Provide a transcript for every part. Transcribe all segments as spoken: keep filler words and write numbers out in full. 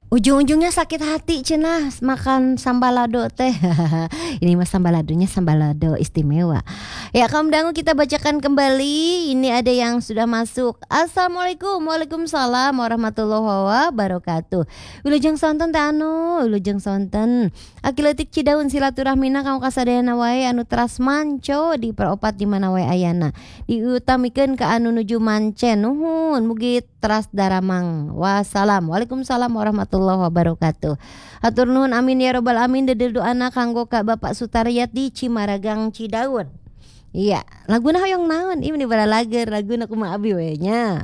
Ujung-ujungnya sakit hati cenah makan sambalado teh. Ini mah sambaladonya sambalado istimewa. Ya kaum dangu kita bacakan kembali. Ini ada yang sudah masuk. Assalamualaikum, waalaikumsalam warahmatullahi wabarakatuh. Wilujeng sonten teh anu, wilujeng sonten. Akiletik Cidaun silaturahmina kamu kasadayana wae anu teras manco di peropat di mana wae ayana. Diutamikeun ka anu nuju mancen. Nuhun mugi teras daramang. Wassalam. Waalaikumsalam warahmatullahi wabarakatuh. Hatur nuhun amin ya robbal amin. Dedel doana kanggo ka Bapak Sutariat di Cimaragang Cidaun. Iya, laguna hoyong naon? Ini bara lager laguna kumaha abi we nya.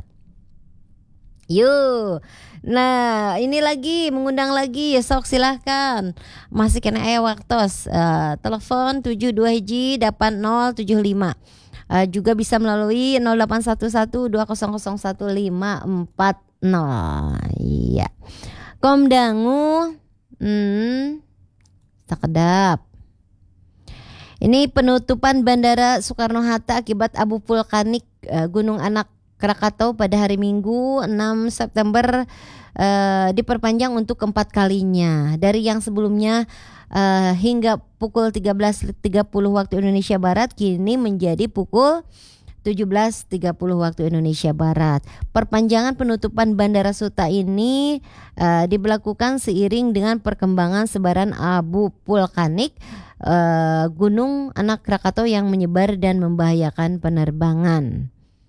Yuk. Nah, ini lagi mengundang lagi ya sok silahkan. Masih kena aya waktos. Uh, telepon tujuh dua hiji delapan nol tujuh lima. Uh, juga bisa melalui nol delapan satu satu dua nol nol satu lima empat nol. Iya. Kom dangu. Hmm. Sakedap. Ini penutupan Bandara Soekarno-Hatta akibat abu vulkanik uh, Gunung Anak Krakatau pada hari Minggu enam September uh, diperpanjang untuk keempat kalinya. Dari yang sebelumnya uh, hingga pukul tiga belas tiga puluh waktu Indonesia Barat kini menjadi pukul tujuh belas tiga puluh waktu Indonesia Barat. Perpanjangan penutupan Bandara Suta ini uh, diberlakukan seiring dengan perkembangan sebaran abu vulkanik uh, Gunung Anak Krakatau yang menyebar dan membahayakan penerbangan.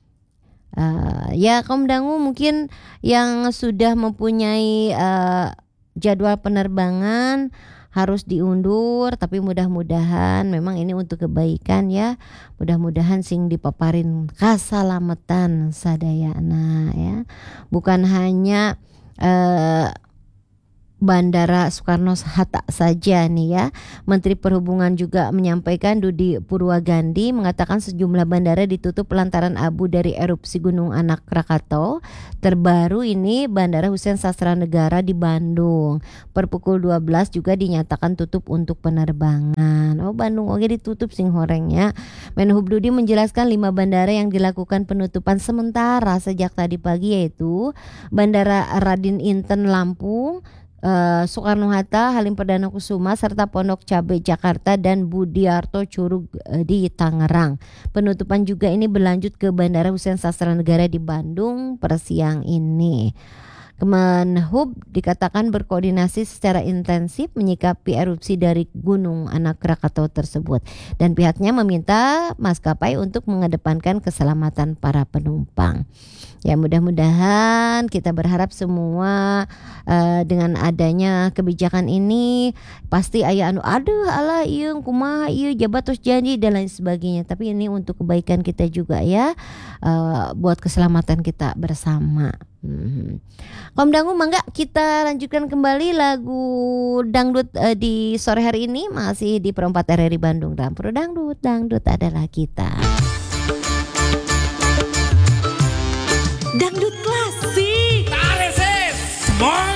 Uh, ya kaum dangu mungkin yang sudah mempunyai uh, jadwal penerbangan harus diundur, tapi mudah-mudahan memang ini untuk kebaikan ya. Mudah-mudahan sing dipaparin kasalamatan sadayana ya. Bukan hanya uh, Bandara Soekarno-Hatta saja nih ya. Menteri Perhubungan juga menyampaikan, Dudi Purwagandi mengatakan sejumlah bandara ditutup lantaran abu dari erupsi Gunung Anak Krakatau. Terbaru ini Bandara Husein Sastra Negara di Bandung. Per pukul dua belas juga dinyatakan tutup untuk penerbangan. Oh Bandung oke ditutup sing horengnya. Menhub Dudi menjelaskan lima bandara yang dilakukan penutupan sementara sejak tadi pagi yaitu Bandara Radin Inten Lampung, Uh, Soekarno-Hatta, Halim Perdana Kusuma, serta Pondok Cabe Jakarta dan Budiarto Curug uh, di Tangerang. Penutupan juga ini berlanjut ke Bandara Husein Sastra Negara di Bandung per siang ini. Kemenhub dikatakan berkoordinasi secara intensif menyikapi erupsi dari Gunung Anak Krakatau tersebut dan pihaknya meminta maskapai untuk mengedepankan keselamatan para penumpang. Ya mudah-mudahan kita berharap semua uh, dengan adanya kebijakan ini pasti aya anu aduh alah ieu kumaha ieu jabat tos janji dan lain sebagainya, tapi ini untuk kebaikan kita juga ya, uh, buat keselamatan kita bersama. Hmm. Kom dangu mangga kita lanjutkan kembali lagu dangdut uh, di sore hari ini masih di Perempat R R I Bandung dalam Pro Dangdut. Dangdut adalah kita. Dangdut klasik. Tareses. Semua.